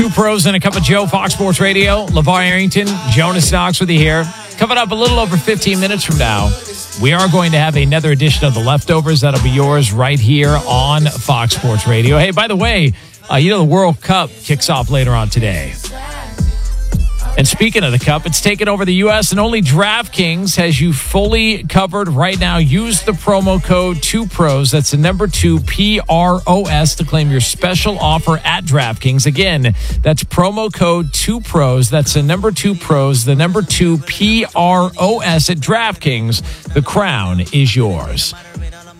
Two pros and a cup of Joe, Fox Sports Radio. LeVar Arrington, Jonas Knox with you here. Coming up a little over 15 minutes from now, we are going to have another edition of The Leftovers. That'll be yours right here on Fox Sports Radio. Hey, by the way, the World Cup kicks off later on today. And speaking of the Cup, it's taken over the U.S. and only DraftKings has you fully covered right now. Use the promo code 2PROS. That's the number 2, PROS, to claim your special offer at DraftKings. Again, that's promo code 2PROS. That's the number 2 pros, the number 2 PROS at DraftKings. The crown is yours.